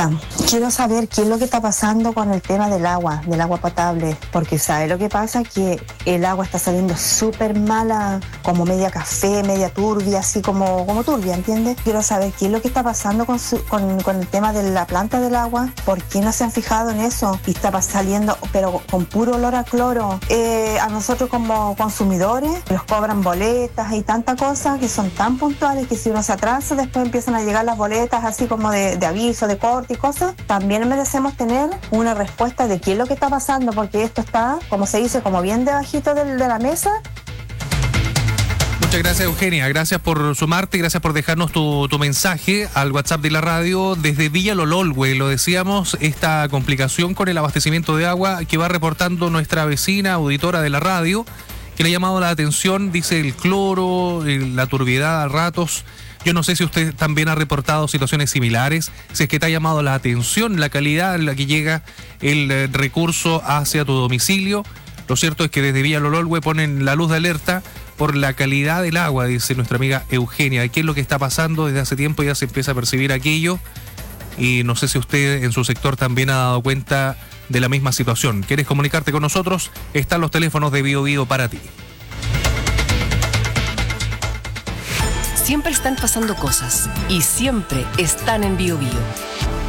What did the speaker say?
Hola, quiero saber qué es lo que está pasando con el tema del agua potable, porque ¿sabe lo que pasa? Que el agua está saliendo súper mala, como media café, media turbia, así como turbia, ¿entiendes? Quiero saber qué es lo que está pasando con el tema de la planta del agua, ¿por qué no se han fijado en eso? Y está saliendo, pero con puro olor a cloro. A nosotros como consumidores nos cobran boletas y tanta cosa que son tan puntuales que si uno se atrasa, después empiezan a llegar las boletas así como de aviso, de corte y cosas. También merecemos tener una respuesta de qué es lo que está pasando, porque esto está, como se dice, como bien debajito de la mesa. Muchas gracias, Eugenia. Gracias por sumarte y gracias por dejarnos tu mensaje al WhatsApp de la radio desde Villa Lololwe. Lo decíamos, esta complicación con el abastecimiento de agua que va reportando nuestra vecina auditora de la radio, que le ha llamado la atención, dice el cloro, la turbiedad a ratos. Yo no sé si usted también ha reportado situaciones similares, si es que te ha llamado la atención la calidad en la que llega el recurso hacia tu domicilio. Lo cierto es que desde Villa Lololwe ponen la luz de alerta por la calidad del agua, dice nuestra amiga Eugenia. ¿Qué es lo que está pasando? Desde hace tiempo ya se empieza a percibir aquello y no sé si usted en su sector también ha dado cuenta de la misma situación. ¿Quieres comunicarte con nosotros? Están los teléfonos de Bio Bio para ti. Siempre están pasando cosas y siempre están en Bio Bio.